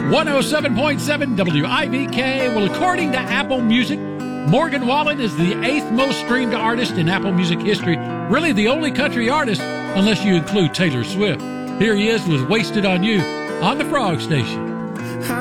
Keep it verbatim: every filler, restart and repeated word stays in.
one oh seven point seven W I V K. Well, according to Apple Music, Morgan Wallen is the eighth most streamed artist in Apple Music history. Really the only country artist, unless you include Taylor Swift. Here he is with Wasted on You on the Frog Station.